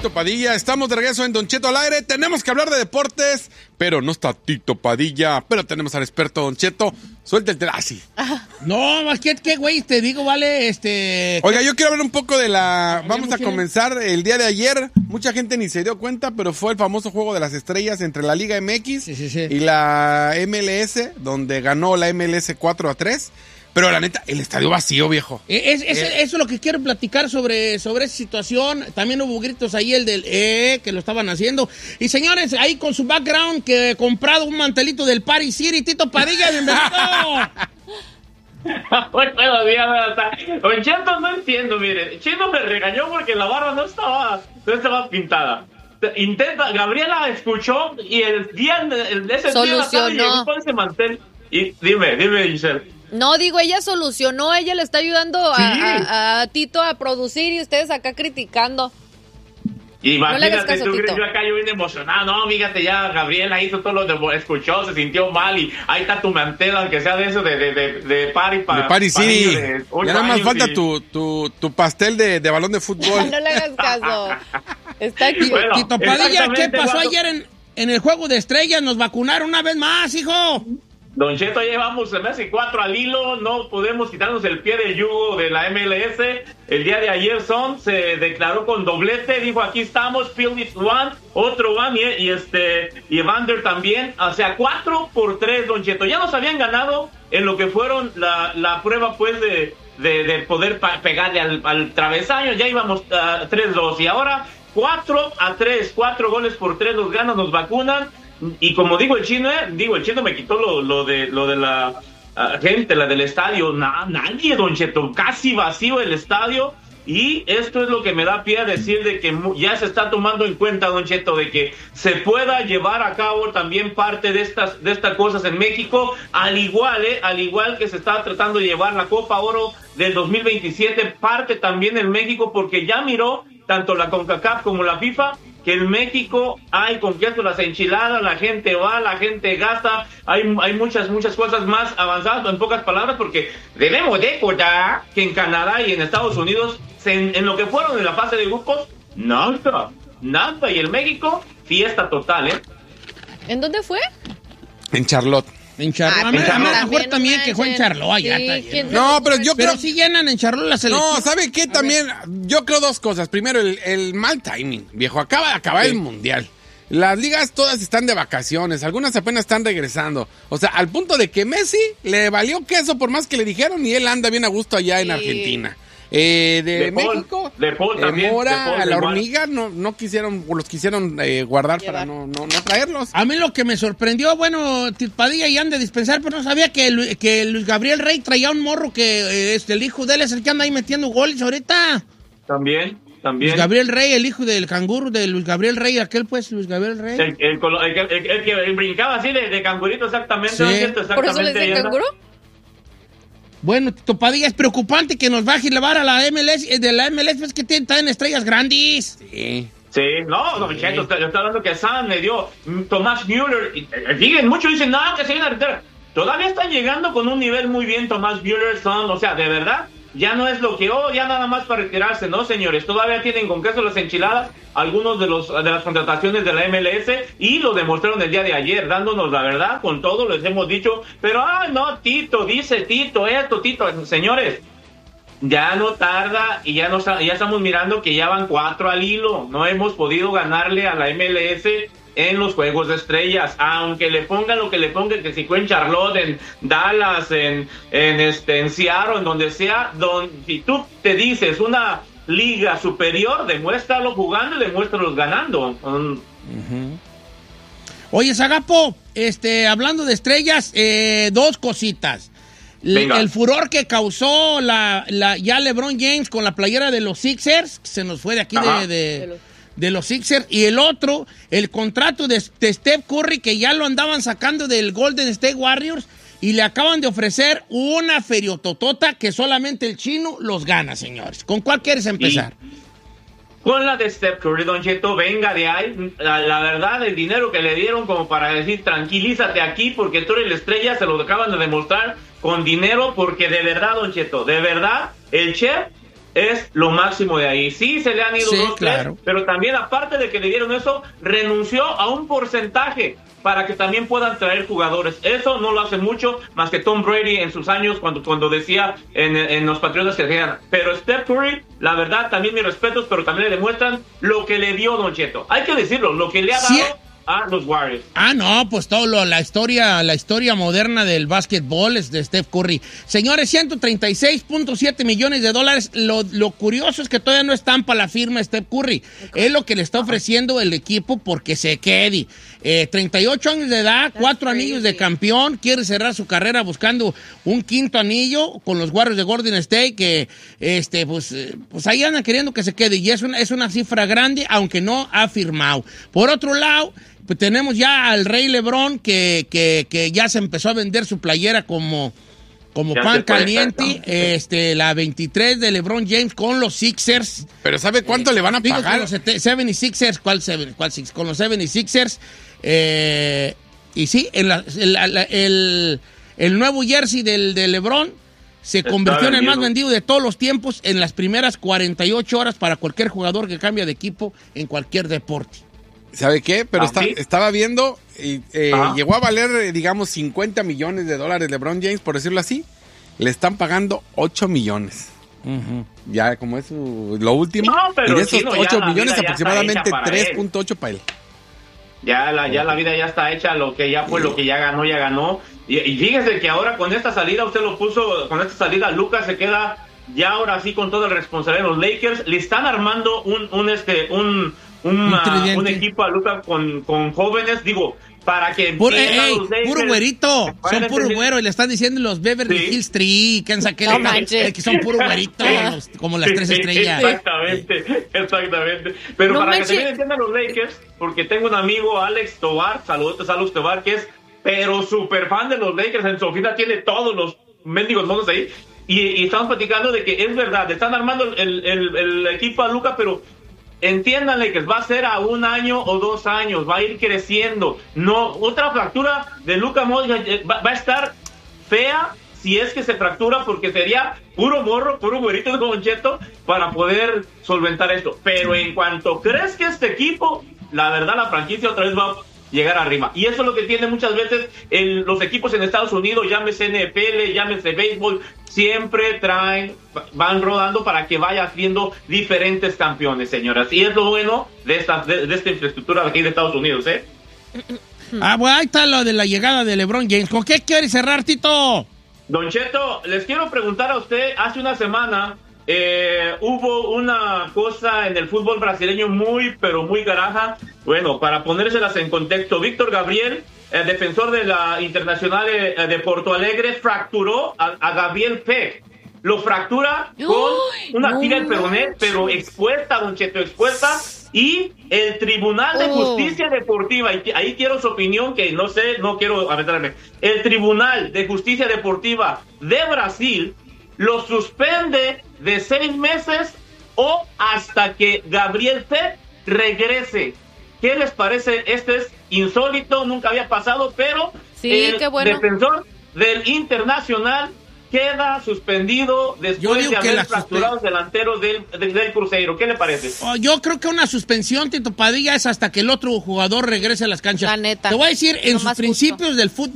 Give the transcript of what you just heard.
Tito Padilla. Estamos de regreso en Don Cheto al aire. Tenemos que hablar de deportes, pero no está Tito Padilla. Pero tenemos al experto Don Cheto. Suelta el así. No, ¿qué güey? Te digo, vale, Oiga, yo quiero hablar un poco de la... Vamos a comenzar el día de ayer. Mucha gente ni se dio cuenta, pero fue el famoso juego de las estrellas entre la Liga MX y la MLS, donde ganó la MLS 4-3. Pero la neta, el estadio vacío, viejo. Eso es lo que quiero platicar sobre esa situación. También hubo gritos ahí, el del que lo estaban haciendo. Y señores, ahí con su background, que he comprado un mantelito del Paris City, Tito Padilla, bienvenido. Buenos días, Don Cheto, no entiendo, mire. Chino me regañó porque la barra no estaba pintada. Gabriela escuchó y ese día llegó con ese mantel. Y dime, Giselle. No, digo, ella solucionó, ella le está ayudando a Tito a producir y ustedes acá criticando. Imagínate, no tú crees, yo acá yo bien emocionado. No, fíjate, ya Gabriela hizo todo lo de escuchó, se sintió mal y ahí está tu mantel, aunque sea de eso de Paris sí. Ya nada más falta tu pastel de balón de fútbol. No le hagas caso. Está aquí. Bueno, Tito Padilla, ¿qué pasó ayer en el juego de estrellas? ¿Nos vacunaron una vez más, hijo? Don Cheto, llevamos casi 4 al hilo, no podemos quitarnos el pie del yugo de la MLS. El día de ayer se declaró con doblete, dijo aquí estamos, Phillips one, otro one y Evander también, o sea 4-3, Don Cheto. Ya nos habían ganado en lo que fueron la prueba pues de poder pegarle al travesaño, ya íbamos 3-2 y ahora 4-3, 4 goles por 3 los ganan, nos vacunan. Y como digo el chino me quitó lo de la gente, la del estadio. Nadie, Don Cheto, casi vacío el estadio. Y esto es lo que me da pie a decir de que ya se está tomando en cuenta, Don Cheto, de que se pueda llevar a cabo también parte de estas cosas en México, al igual que se está tratando de llevar la Copa Oro del 2027, parte también en México, porque ya miró tanto la CONCACAF como la FIFA que en México hay con queso las enchiladas, la gente va, la gente gasta, hay muchas cosas más avanzadas, en pocas palabras, porque debemos recordar que en Canadá y en Estados Unidos, en lo que fueron en la fase de grupos, nada, y en México, fiesta total, ¿En dónde fue? En Charlotte. En Charlotte. A lo mejor también que fue en Charlotte. Allá sí, no, pero yo creo... Pero sí llenan en Charlotte la selección. No, ¿sabe qué? También, yo creo dos cosas. Primero, el mal timing, viejo. Acaba de acabar el Mundial. Las ligas todas están de vacaciones. Algunas apenas están regresando. O sea, al punto de que Messi le valió queso por más que le dijeron y él anda bien a gusto allá en Argentina. De México, también, Mora, a la hormiga, no quisieron, los quisieron guardar para no traerlos. A mí lo que me sorprendió, bueno, Padilla y han de dispensar, pero no sabía que Luis Gabriel Rey traía un morro que el hijo de él es el que anda ahí metiendo goles ahorita. También. Luis Gabriel Rey, el hijo del canguro de Luis Gabriel Rey, Luis Gabriel Rey. El que brincaba así de cangurito, exactamente. Sí. Exactamente. ¿Por eso le dicen canguro? Bueno, Tito Padilla, es preocupante que nos baje y llevar a la MLS, de la MLS, pues que están estrellas grandes. Sí, no, Don Cheto, yo estoy hablando que San le dio Tomás Müller, muchos dicen, no, que se viene a retirar. Todavía están llegando con un nivel muy bien Tomás Müller, o sea, de verdad, ya no es lo que, ya nada más para retirarse, ¿no, señores? Todavía tienen con queso las enchiladas algunos de las contrataciones de la MLS y lo demostraron el día de ayer, dándonos la verdad, con todo les hemos dicho, pero, no, Tito, dice Tito, señores, ya no tarda y ya estamos mirando que ya van 4 al hilo, no hemos podido ganarle a la MLS en los juegos de estrellas, aunque le pongan lo que le pongan, que si fue en Charlotte, en Dallas, en Seattle, en donde sea, si tú te dices una liga superior, demuéstralo jugando y demuéstralos ganando. Oye, Zagapo, hablando de estrellas, 2 cositas. El furor que causó ya LeBron James con la playera de los Sixers, que se nos fue de aquí de los Sixers, y el otro, el contrato de Steph Curry, que ya lo andaban sacando del Golden State Warriors, y le acaban de ofrecer una feriototota que solamente el chino los gana, señores. ¿Con cuál quieres empezar? Con la de Steph Curry, Don Cheto, venga de ahí. La verdad, el dinero que le dieron como para decir, tranquilízate aquí, porque tú eres la estrella, se lo acaban de demostrar con dinero, porque de verdad, Don Cheto, de verdad, el chef es lo máximo de ahí. Sí, se le han ido 2, 3, pero también aparte de que le dieron eso, renunció a un porcentaje para que también puedan traer jugadores. Eso no lo hace mucho, más que Tom Brady en sus años, cuando decía en los Patriotas que decían. Pero Steph Curry, la verdad, también mis respetos, pero también le demuestran lo que le dio Don Cheto. Hay que decirlo, lo que le ha dado a los Warriors. No, pues la historia moderna del básquetbol es de Steph Curry. Señores, $136.7 millones. Lo curioso es que todavía no estampa la firma Steph Curry. Es lo que le está ofreciendo el equipo porque se quede. 38 años de edad, 4 anillos de campeón, quiere cerrar su carrera buscando un 5º anillo con los Warriors de Golden State, que pues ahí andan queriendo que se quede, y es una cifra grande, aunque no ha firmado. Por otro lado, pues tenemos ya al Rey LeBron que ya se empezó a vender su playera como pan caliente, la 23 de LeBron James con los Sixers. Pero ¿sabe cuánto le van a pagar? Con los 76ers, ¿cuál Sixers? Con los 76ers. Y sí, el nuevo jersey de LeBron se convirtió en el más vendido de todos los tiempos en las primeras 48 horas para cualquier jugador que cambia de equipo en cualquier deporte. ¿Sabe qué? Pero estaba viendo y llegó a valer, digamos, $50 millones LeBron James, por decirlo así. Le están pagando 8 millones. Uh-huh. Ya como es lo último. No, pero y de esos 8 millones aproximadamente 3.8 para él. Ya la vida ya está hecha, lo que ya fue, lo que ya ganó. Y fíjese que ahora con esta salida, Lucas se queda ya ahora sí con toda la responsabilidad de los Lakers. Le están armando un equipo a Lucas con jóvenes, digo, para que puro güerito, son puro güero, y le están diciendo los Beverly Hills Tree, que son puro güeritos, como las 3 estrellas. Exactamente. Pero no para que también entiendan los Lakers, porque tengo un amigo, Alex Tovar, saludos a Alex Tovar, que es pero súper fan de los Lakers, en su oficina tiene todos los mendigos monos ahí, y estamos platicando de que es verdad, le están armando el equipo a Luka, pero entiéndanle que va a ser a 1 año o 2 años, va a ir creciendo. No, otra fractura de Luka Modric va a estar fea si es que se fractura, porque sería puro morro, puro güerito de Don Cheto para poder solventar esto. Pero en cuanto crezca este equipo, la verdad la franquicia otra vez va a llegar arriba. Y eso es lo que tiene muchas veces los equipos en Estados Unidos, llámese NFL, llámese béisbol, siempre van rodando para que vaya haciendo diferentes campeones, señoras. Y es lo bueno de esta infraestructura aquí de Estados Unidos, ¿eh? Bueno, ahí está lo de la llegada de LeBron James. ¿Con qué quiere cerrar, Tito? Don Cheto, les quiero preguntar a usted, hace una semana hubo una cosa en el fútbol brasileño muy, pero muy garaja. Bueno, para ponérselas en contexto, Víctor Gabriel, el defensor de la Internacional de Porto Alegre, fracturó a Gabriel Peck. Lo fractura con una tira del peroné, pero expuesta, Don Cheto, expuesta. Y el Tribunal de Justicia Deportiva, y ahí quiero su opinión, que no sé, no quiero aventarme. El Tribunal de Justicia Deportiva de Brasil lo suspende de 6 meses o hasta que Gabriel Peck regrese. ¿Qué les parece? Este es insólito, nunca había pasado, pero defensor del Internacional queda suspendido después de haber fracturado los delanteros del Cruzeiro. ¿Qué le parece? Yo creo que una suspensión, Tito Padilla, es hasta que el otro jugador regrese a las canchas. La neta. Te voy a decir, en sus principios del fútbol